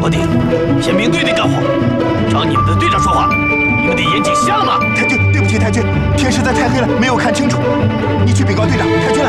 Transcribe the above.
我得先命队得干活，找你们的队长说话。你们的眼睛瞎了吗？ 太君，对不起，太君，天实在太黑了，没有看清楚。你去禀告队长，太君来。